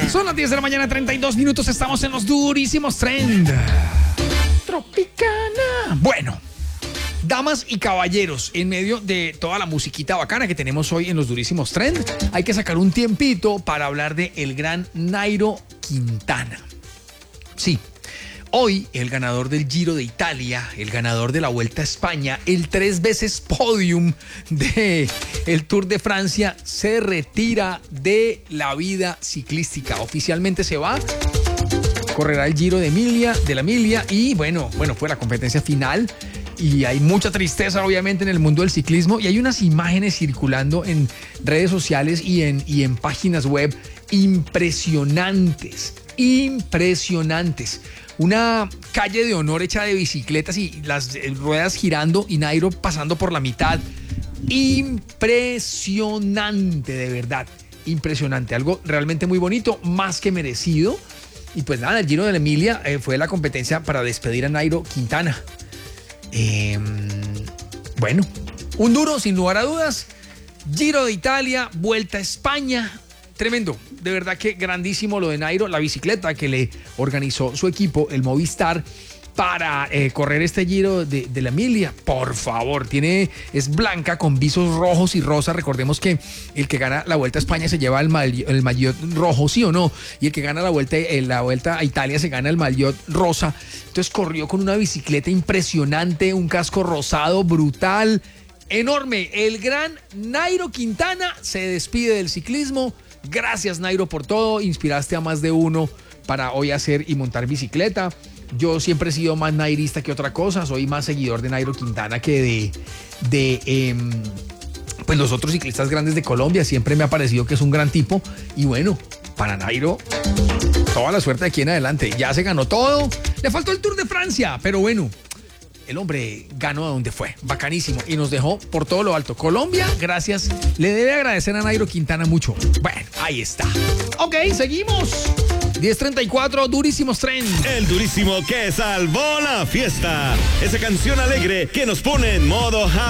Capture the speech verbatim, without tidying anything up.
Son las diez de la mañana, treinta y dos minutos. Estamos en los durísimos trend. Tropicana. Bueno, damas y caballeros, en medio de toda la musiquita bacana que tenemos hoy en los durísimos trend, hay que sacar un tiempito para hablar de el gran Nairo Quintana. Sí. Hoy, el ganador del Giro de Italia, el ganador de la Vuelta a España, el tres veces podium de el Tour de Francia, se retira de la vida ciclística. Oficialmente se va, correrá el Giro de Emilia, de la Emilia, y bueno, bueno, fue la competencia final. Y hay mucha tristeza, obviamente, en el mundo del ciclismo. Y hay unas imágenes circulando en redes sociales y en, y en páginas web impresionantes, impresionantes. Una calle de honor hecha de bicicletas y las ruedas girando y Nairo pasando por la mitad. Impresionante, de verdad. Impresionante. Algo realmente muy bonito, más que merecido. Y pues nada, el Giro de la Emilia eh, fue la competencia para despedir a Nairo Quintana. Eh, bueno, un duro, sin lugar a dudas. Giro de Italia, Vuelta a España. Tremendo, de verdad que grandísimo lo de Nairo, la bicicleta que le organizó su equipo, el Movistar, para eh, correr este Giro de, de la Emilia. Por favor, tiene, es blanca con visos rojos y rosas. Recordemos que el que gana la Vuelta a España se lleva el, maillot, el maillot rojo, ¿sí o no? Y el que gana la vuelta, eh, la vuelta a Italia se gana el maillot rosa. Entonces corrió con una bicicleta impresionante, un casco rosado brutal, enorme. El gran Nairo Quintana se despide del ciclismo. Gracias, Nairo, por todo. Inspiraste a más de uno para hoy hacer y montar bicicleta. Yo siempre he sido más nairista que otra cosa. Soy más seguidor de Nairo Quintana que de, de eh, pues los otros ciclistas grandes de Colombia. Siempre me ha parecido que es un gran tipo. Y bueno, para Nairo, toda la suerte de aquí en adelante. Ya se ganó todo. Le faltó el Tour de Francia, pero bueno, el hombre ganó a donde fue, bacanísimo, y nos dejó por todo lo alto. Colombia, gracias, le debe agradecer a Nairo Quintana mucho. Bueno, ahí está. Ok, seguimos. diez treinta y cuatro, durísimos trend. El durísimo que salvó la fiesta. Esa canción alegre que nos pone en modo